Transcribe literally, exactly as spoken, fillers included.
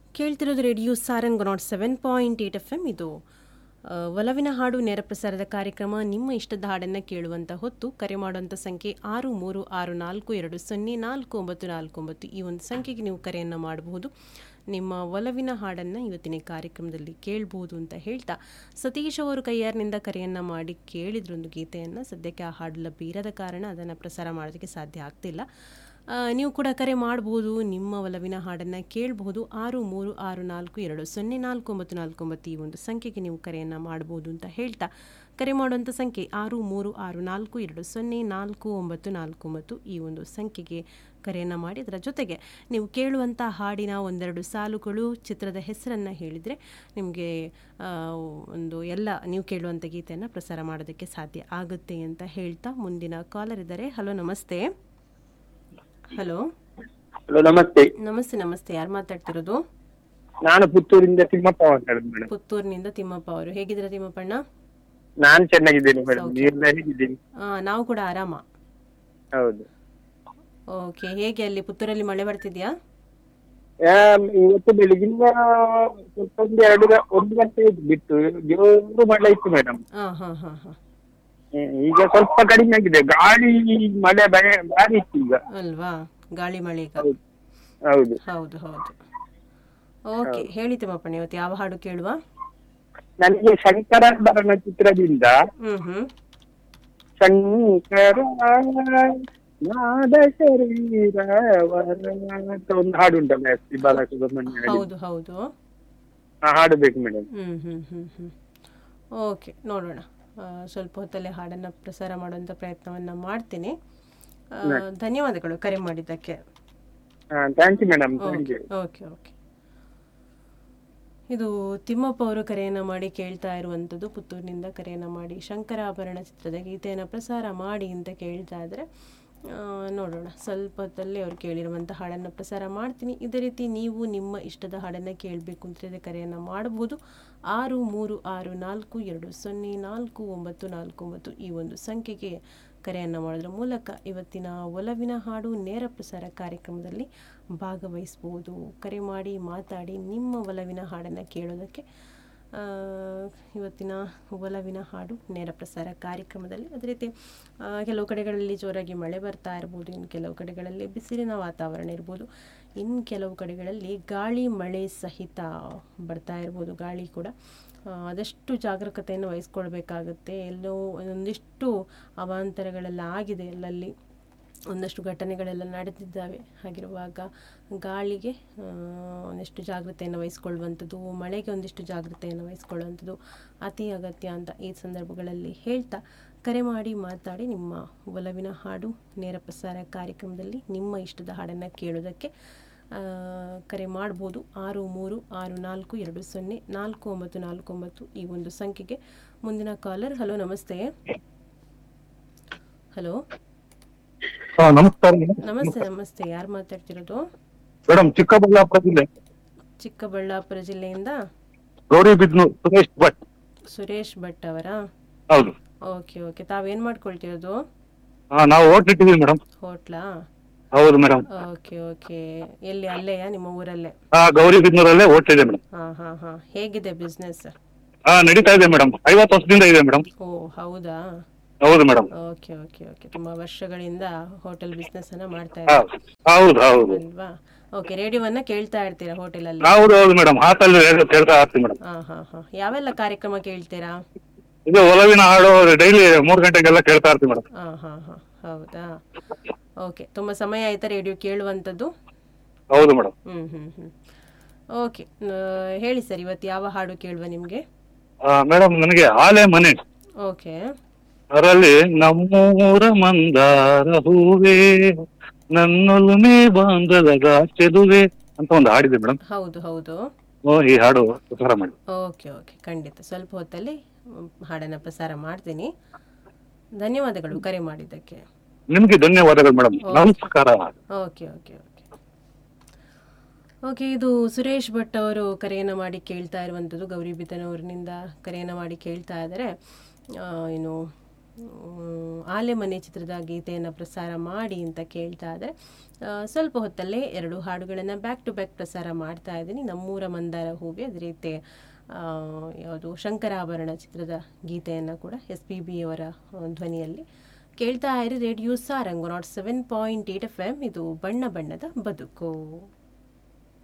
ಕೇಳ್ತಿರೋದು radio Sarang not seven point eight F M. ಇದು ಆ, ಒಲವಿನ ಹಾಡು ನೇರ ಪ್ರಸಾರದ ಕಾರ್ಯಕ್ರಮ. ನಿಮ್ಮ ಇಷ್ಟದ ಹಾಡನ್ನು ಕೇಳುವಂಥ ಹೊತ್ತು ಕರೆ ಮಾಡುವಂಥ ಸಂಖ್ಯೆ ಆರು ಮೂರು ಆರು ನಾಲ್ಕು ಎರಡು ಸೊನ್ನೆ ನಾಲ್ಕು ಒಂಬತ್ತು ನಾಲ್ಕು ಒಂಬತ್ತು. ಈ ಒಂದು ಸಂಖ್ಯೆಗೆ ನೀವು ಕರೆಯನ್ನು ಮಾಡಬಹುದು. ನಿಮ್ಮ ಒಲವಿನ ಹಾಡನ್ನು ಇವತ್ತಿನ ಕಾರ್ಯಕ್ರಮದಲ್ಲಿ ಕೇಳಬಹುದು ಅಂತ ಹೇಳ್ತಾ, ಸತೀಶ್ ಅವರು ಕೈಯಾರಿನಿಂದ ಕರೆಯನ್ನು ಮಾಡಿ ಕೇಳಿದ್ರು ಒಂದು ಗೀತೆಯನ್ನು. ಸದ್ಯಕ್ಕೆ ಆ ಹಾಡು ಲಭ್ಯ ಇರದ ಕಾರಣ ಅದನ್ನು ಪ್ರಸಾರ ಮಾಡೋದಕ್ಕೆ ಸಾಧ್ಯ ಆಗ್ತಿಲ್ಲ. ಆ, ನೀವು ಕೂಡ ಕರೆ ಮಾಡ್ಬೋದು, ನಿಮ್ಮ ಒಲವಿನ ಹಾಡನ್ನು ಕೇಳಬಹುದು. ಆರು ಮೂರು ಆರು ನಾಲ್ಕು ಎರಡು ಸೊನ್ನೆ ನಾಲ್ಕು ಒಂಬತ್ತು ನಾಲ್ಕು ಒಂಬತ್ತು ಈ ಒಂದು ಸಂಖ್ಯೆಗೆ ನೀವು ಕರೆಯನ್ನು ಮಾಡ್ಬೋದು ಅಂತ ಹೇಳ್ತಾ, ಕರೆ ಮಾಡುವಂಥ ಸಂಖ್ಯೆ ಆರು ಮೂರು ಆರು ನಾಲ್ಕು ಎರಡು ಸೊನ್ನೆ ನಾಲ್ಕು ಒಂಬತ್ತು ನಾಲ್ಕು ಒಂಬತ್ತು ಈ ಒಂದು ಸಂಖ್ಯೆಗೆ ಕರೆಯನ್ನು ಮಾಡಿ ಅದರ ಜೊತೆಗೆ ನೀವು ಕೇಳುವಂಥ ಹಾಡಿನ ಒಂದೆರಡು ಸಾಲುಗಳು, ಚಿತ್ರದ ಹೆಸರನ್ನು ಹೇಳಿದರೆ ನಿಮಗೆ ಒಂದು ಎಲ್ಲ ನೀವು ಕೇಳುವಂಥ ಗೀತೆಯನ್ನು ಪ್ರಸಾರ ಮಾಡೋದಕ್ಕೆ ಸಾಧ್ಯ ಆಗುತ್ತೆ ಅಂತ ಹೇಳ್ತಾ, ಮುಂದಿನ ಕಾಲರ್ ಇದ್ದಾರೆ. ಹಲೋ, ನಮಸ್ತೆ. ಹಲೋ ಹಲೋ, ನಮಸ್ತೆ. ನಮಸ್ತೆ ನಮಸ್ತೆ ಯಾರು ಮಾತಾಡ್ತಿರೋದು? ನಾನು ಪುತ್ತೂರಿಂದ ತಿಮ್ಮಪ್ಪ ಮಾತಾಡುದು ಮೇಡಮ್. ಪುತ್ತೂರಿನಿಂದ ತಿಮ್ಮಪ್ಪ ಅವರು. ಹೇಗಿದ್ದೀರಾ ತಿಮ್ಮಪ್ಪಣ್ಣ? ನಾನು ಚೆನ್ನಾಗಿದ್ದೇನೆ ಮೇಡಮ್, ನೀವೆಲ್ಲ ಹೇಗಿದ್ದೀನಿ? ಆ, ನಾವು ಕೂಡ ಆರಾಮ. ಹೌದು. ಓಕೆ, ಹೇಗೆ ಅಲ್ಲಿ ಪುತ್ತೂರಲ್ಲಿ ಮಳೆ ಬರ್ತಿದ್ಯಾ? ಆ, ಇವತ್ತು ಬೆಳಿಗಿನ ಸ್ವಲ್ಪ ಒಂದು ಎರಡು ಗ- ಒಂದು ಗಂಟೆ ಬಿಟ್ಟು ಜೋರು ಮಳೆ ಇತ್ತು ಮೇಡಮ್. ಹಾಂ ಹಾಂ ಹಾಂ ಹಾಂ ಈಗ ಸ್ವಲ್ಪ ಕಡಿಮೆ ಆಗಿದೆ. ಗಾಳಿ ಮಳೆ ಭಯ ಭಾರಿ ಇತ್ತು ಈಗ. ಅಲ್ವಾ, ಗಾಳಿ ಮಳೆ ಈಗ. ಹೌದು ಹೌದು. ಹೌದು ಹೌದು. ಓಕೆ, ಹೇಳಿ ತಿಮ್ಮಪ್ಪಣ್ಣ, ಇವತ್ತು ಯಾವ ಹಾಡು ಕೇಳುವ? ನನಗೆ ಶಂಕರಾಭರಣ ಚಿತ್ರದಿಂದ ಹ್ಞೂ ಹ್ಞೂ ಶಂಕರ ನಾದ ಶರೀರ ಅಂತ ಒಂದು ಹಾಡು ಉಂಟಲ್ಲ, ಎಸ್ ಪಿ ಬಾಲಸುಬ್ರಹ್ಮಣ್ಯ ಹಾಡಿದ್ದು. ಹೌದು ಹೌದು. ಆ ಹಾಡು ಬೇಕು ಮೇಡಮ್. ಹ್ಞೂ ಹ್ಞೂ ಹ್ಞೂ ಹ್ಞೂ ಓಕೆ, ನೋಡೋಣ. ಆ, ಸ್ವಲ್ಪ ಹೊತ್ತಲ್ಲೇ ಹಾಡನ್ನು ಪ್ರಸಾರ ಮಾಡುವಂಥ ಪ್ರಯತ್ನವನ್ನು ಮಾಡ್ತೀನಿ. ಆ, ಧನ್ಯವಾದಗಳು ಕರೆ ಮಾಡಿದ್ದಕ್ಕೆ. Thank you madam, thank you. Okay okay. ಇದು ತಿಮ್ಮಪ್ಪ ಅವರು ಕರೆಯನ್ನು ಮಾಡಿ ಕೇಳ್ತಾ ಇರುವಂಥದ್ದು. ಪುತ್ತೂರಿನಿಂದ ಕರೆಯನ್ನು ಮಾಡಿ ಶಂಕರಾಭರಣ ಚಿತ್ರದ ಗೀತೆಯನ್ನು ಪ್ರಸಾರ ಮಾಡಿ ಅಂತ ಕೇಳ್ತಾ ಇದ್ದಾರೆ. ಆ, ನೋಡೋಣ, ಸ್ವಲ್ಪ ಹೊತ್ತಲ್ಲಿ ಅವ್ರು ಕೇಳಿರುವಂಥ ಹಾಡನ್ನು ಪ್ರಸಾರ ಮಾಡ್ತೀನಿ. ಇದೇ ರೀತಿ ನೀವು ನಿಮ್ಮ ಇಷ್ಟದ ಹಾಡನ್ನು ಕೇಳಬೇಕು ಅಂತಿದ್ರೆ ಕರೆಯನ್ನು ಮಾಡಬಹುದು. ಆರು ಮೂರು ಆರು ನಾಲ್ಕು ಎರಡು ಸೊನ್ನೆ ನಾಲ್ಕು ಒಂಬತ್ತು ನಾಲ್ಕು ಒಂಬತ್ತು ಈ ಒಂದು ಸಂಖ್ಯೆಗೆ ಕರೆಯನ್ನು ಮಾಡೋದ್ರ ಮೂಲಕ ಇವತ್ತಿನ ಒಲವಿನ ಹಾಡು ನೇರ ಪ್ರಸಾರ ಕಾರ್ಯಕ್ರಮದಲ್ಲಿ ಭಾಗವಹಿಸ್ಬೋದು. ಕರೆ ಮಾಡಿ ಮಾತಾಡಿ ನಿಮ್ಮ ಒಲವಿನ ಹಾಡನ್ನು ಕೇಳೋದಕ್ಕೆ ಆ, ಇವತ್ತಿನ ಒಲವಿನ ಹಾಡು ನೇರ ಪ್ರಸಾರ ಕಾರ್ಯಕ್ರಮದಲ್ಲಿ. ಅದೇ ರೀತಿ ಆ, ಕೆಲವು ಕಡೆಗಳಲ್ಲಿ ಜೋರಾಗಿ ಮಳೆ ಬರ್ತಾ ಇರ್ಬೋದು, ಇನ್ನು ಕೆಲವು ಕಡೆಗಳಲ್ಲಿ ಬಿಸಿಲಿನ ವಾತಾವರಣ ಇರ್ಬೋದು, ಇನ್ನು ಕೆಲವು ಕಡೆಗಳಲ್ಲಿ ಗಾಳಿ ಮಳೆ ಸಹಿತ ಬರ್ತಾ ಇರ್ಬೋದು. ಗಾಳಿ ಕೂಡ ಆ, ಆದಷ್ಟು ಜಾಗರೂಕತೆಯನ್ನು ವಹಿಸ್ಕೊಳ್ಬೇಕಾಗುತ್ತೆ. ಎಲ್ಲೋ ಒಂದಿಷ್ಟು ಅವಾಂತರಗಳೆಲ್ಲ ಆಗಿದೆ, ಎಲ್ಲಲ್ಲಿ ಒಂದಷ್ಟು ಘಟನೆಗಳೆಲ್ಲ ನಡೆದಿದ್ದಾವೆ. ಹಾಗಿರುವಾಗ ಗಾಳಿಗೆ ಆ, ಒಂದಿಷ್ಟು ಜಾಗ್ರತೆಯನ್ನು ವಹಿಸ್ಕೊಳ್ಳುವಂಥದ್ದು, ಮಳೆಗೆ ಒಂದಿಷ್ಟು ಜಾಗ್ರತೆಯನ್ನು ವಹಿಸ್ಕೊಳ್ಳುವಂಥದ್ದು ಅತಿ ಅಗತ್ಯ ಅಂತ ಈ ಸಂದರ್ಭಗಳಲ್ಲಿ ಹೇಳ್ತಾ, ಕರೆ ಮಾಡಿ ಮಾತಾಡಿ ನಿಮ್ಮ ಒಲವಿನ ಹಾಡು ನೇರ ಪ್ರಸಾರ ಕಾರ್ಯಕ್ರಮದಲ್ಲಿ ನಿಮ್ಮ ಇಷ್ಟದ ಹಾಡನ್ನು ಕೇಳೋದಕ್ಕೆ ಆ, ಕರೆ ಮಾಡ್ಬೋದು. ಆರು ಮೂರು ಆರು ನಾಲ್ಕು ಎರಡು ಸೊನ್ನೆ ನಾಲ್ಕು ಒಂಬತ್ತು ನಾಲ್ಕು ಒಂಬತ್ತು ಈ ಒಂದು ಸಂಖ್ಯೆಗೆ. ಮುಂದಿನ ಕಾಲರ್. ಹಲೋ, ನಮಸ್ತೆ. ಹಲೋ, ನಮಸ್ಕಾರ ನಮಸ್ತೆ ನಮಸ್ತೆ ಯಾರು ಮಾತಾಡ್ತಿರೋದು? ಮೇಡಮ್, ಚಿಕ್ಕಬಳ್ಳಾಪುರ ಜಿಲ್ಲೆ ಚಿಕ್ಕಬಳ್ಳಾಪುರ ಜಿಲ್ಲೆಯಿಂದ ಗೌರಿಬಿದನೂರು ಸುರೇಶ್ ಭಟ್. ಸುರೇಶ್ ಭಟ್ ಅವರಾ? ಹೌದು. Okay okay. ತಾವೇನು ಮಾಡ್ಕೊಳ್ತಿರೋದು? ಹಾ, ನಾವು ಹೋಟ್ಲಿಟ್ಟಿದ್ದೀವಿ ಮೇಡಮ್. ಹೋಟ್ಲಾ? ಹೌದು ಮೇಡಮ್. Okay okay. ಎಲ್ಲಿ, ಅಲ್ಲೆಯಾ ನಿಮ್ಮ ಊರಲ್ಲೇ? ಹಾ, ಗೌರಿಬಿದನೂರಲ್ಲೇ ಹೋಟ್ಲಿದೆ ಮೇಡಮ್. ಹಾಂ ಹಾಂ ಹಾಂ ಹೇಗಿದೆ ಬಿಸ್ನೆಸ್? ಹಾ, ನಡೀತಾ ಇದೆ ಮೇಡಮ್. ಐವತ್ತು ವರ್ಷದಿಂದ ಇದೆ ಮೇಡಮ್. ಓ ಹೌದಾ? ಹೌದು ಮೇಡಮ್. Okay okay okay. ತುಂಬ ವರ್ಷಗಳಿಂದ ಹೋಟೆಲ್ ಬಿಸ್ನೆಸ್ ಅನ್ನ ಮಾಡ್ತಾ ಹಾ, ಇದ್ದೀರಾ ಹೌದು ಹೌದು ಅಲ್ವಾ? ಓಕೆ, ರೇಡಿಯೋವನ್ನ ಕೇಳ್ತಾ ಇರ್ತೀರಾ ಹೋಟೆಲಲ್ಲಿ? ಹೌದು ಹೌದು ಮೇಡಮ್. ಹಾಟಲ್ಲಿ ಕೇಳ್ತಾ ಇರ್ತೀವಿ ಮೇಡಮ್. ಹಾಂ ಹಾಂ ಹಾಂ ಯಾವೆಲ್ಲ ಕಾರ್ಯಕ್ರಮ ಕೇಳ್ತೀರಾ? ಇದು ಒಲವಿನ ಹಾಡು ಡೈಲಿ ಮೂರು ಗಂಟೆಗೆಲ್ಲ ಕೇಳ್ತಾ ಇರ್ತೀವಿ ಮೇಡಮ್. ಹಾಂ ಹಾಂ ಹಾಂ ಹೌದಾ? ಓಕೆ, ತುಂಬ ಸಮಯ ಆಯ್ತಾ ರೇಡಿಯೋ ಕೇಳುವಂಥದ್ದು? ಹೌದು ಮೇಡಮ್. ಹ್ಞೂ ಹ್ಞೂ ಹ್ಞೂ ಓಕೆ. ಹೇಳಿ ಸರ್, ಇವತ್ತು ಯಾವ ಹಾಡು ಕೇಳುವ ನಿಮಗೆ? ಮೇಡಮ್, ನನಗೆ ಆಲೆ ಮನೆ ಓಕೆ. ಅದರಲ್ಲಿ ನಮ್ಮೂರ ಮಂದಾರ ಹೂವೇ ನನ್ನೊಲುಮೆ ಬಾಂಧಲದ ಚೆಲುವೆ ಅಂತ ಒಂದು ಹಾಡಿದೆ ಮೇಡಮ್. ಹೌದು ಹೌದು. ಓ, ಈ ಹಾಡು ಪ್ರಸಾರ ಮಾಡಿ. ಓಕೆ ಓಕೆ, ಖಂಡಿತ ಸ್ವಲ್ಪ ಹೊತ್ತಲ್ಲಿ ಹಾಡನ್ನು ಪ್ರಸಾರ ಮಾಡ್ತೀನಿ. ಧನ್ಯವಾದಗಳು ಕರೆ ಮಾಡಿದ್ದಕ್ಕೆ. ನಿಮ್ಗೆ ಧನ್ಯವಾದಗಳು ಮೇಡಮ್. ನಮಸ್ಕಾರ. Okay okay okay okay. ಇದು ಸುರೇಶ್ ಭಟ್ ಅವರು ಕರೆಯನ್ನು ಮಾಡಿ ಕೇಳ್ತಾ ಇರುವಂಥದ್ದು. ಗೌರಿಬಿದನೂರಿನಿಂದ ಕರೆಯನ್ನು ಮಾಡಿ ಕೇಳ್ತಾ ಇದ್ದಾರೆ. ಏನು ಆಲೆಮನೆ ಚಿತ್ರದ ಗೀತೆಯನ್ನು ಪ್ರಸಾರ ಮಾಡಿ ಅಂತ ಕೇಳ್ತಾ ಇದ್ದಾರೆ. ಸ್ವಲ್ಪ ಹೊತ್ತಲ್ಲೇ ಎರಡು ಹಾಡುಗಳನ್ನು ಬ್ಯಾಕ್ ಟು ಬ್ಯಾಕ್ ಪ್ರಸಾರ ಮಾಡ್ತಾ ಇದ್ದೀನಿ. ನಮ್ಮೂರ ಮಂದಾರ ಹೂವೆ, ಅದೇ ರೀತಿ ಯಾವುದು ಶಂಕರಾಭರಣ ಚಿತ್ರದ ಗೀತೆಯನ್ನು ಕೂಡ ಎಸ್ ಪಿ ಬಿ ಅವರ ಧ್ವನಿಯಲ್ಲಿ ಕೇಳ್ತಾ ಇರಿ. Radio Sarang not seven point eight F M. ಇದು ಬಣ್ಣ ಬಣ್ಣದ ಬದುಕು.